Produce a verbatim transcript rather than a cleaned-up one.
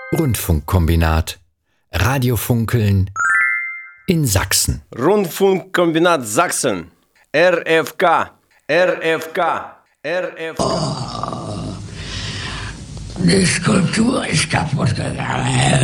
Rundfunkkombinat Radiofunkeln in Sachsen. Rundfunkkombinat Sachsen. R F K. R F K. R F K. Oh, die Skulptur ist kaputt gegangen.